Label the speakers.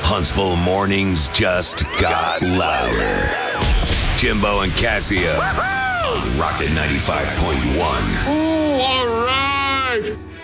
Speaker 1: Huntsville mornings just got louder. Jimbo and Casio on Rocket 95.1.
Speaker 2: Ooh, all right.